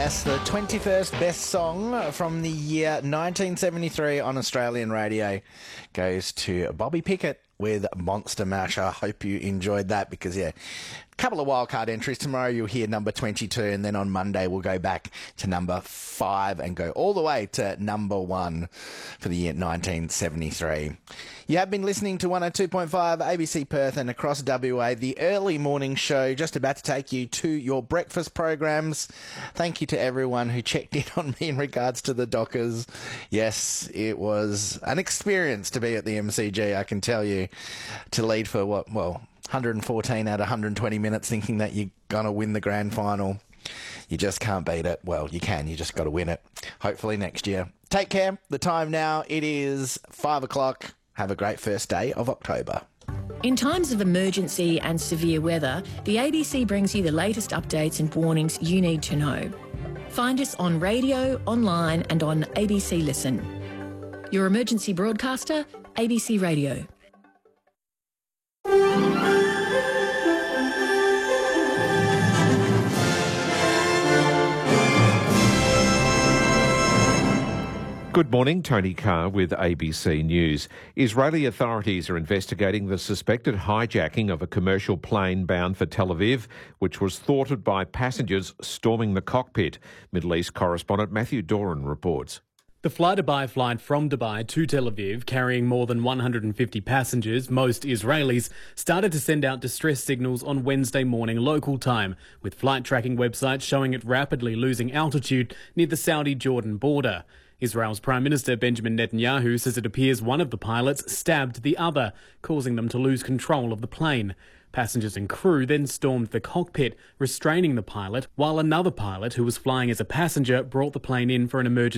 Yes, the 21st best song from the year 1973 on Australian radio goes to Bobby Pickett with Monster Mash. I hope you enjoyed that because, yeah, a couple of wildcard entries. Tomorrow you'll hear number 22 and then on Monday we'll go back to number 5 and go all the way to number 1 for the year 1973. You have been listening to 102.5 ABC Perth and across WA, the early morning show, just about to take you to your breakfast programs. Thank you to everyone who checked in on me in regards to the Dockers. Yes, it was an experience to be at the MCG, I can tell you, to lead for 114 out of 120 minutes thinking that you're going to win the grand final. You just can't beat it. Well, you can. You just got to win it. Hopefully next year. Take care. The time now, it is 5 o'clock. Have a great first day of October. In times of emergency and severe weather, the ABC brings you the latest updates and warnings you need to know. Find us on radio, online and on ABC Listen. Your emergency broadcaster, ABC Radio. Good morning, Tony Carr with ABC News. Israeli authorities are investigating the suspected hijacking of a commercial plane bound for Tel Aviv, which was thwarted by passengers storming the cockpit. Middle East correspondent Matthew Doran reports. The fly-to-by flight from Dubai to Tel Aviv, carrying more than 150 passengers, most Israelis, started to send out distress signals on Wednesday morning local time, with flight tracking websites showing it rapidly losing altitude near the Saudi-Jordan border. Israel's Prime Minister Benjamin Netanyahu says it appears one of the pilots stabbed the other, causing them to lose control of the plane. Passengers and crew then stormed the cockpit, restraining the pilot, while another pilot who was flying as a passenger brought the plane in for an emergency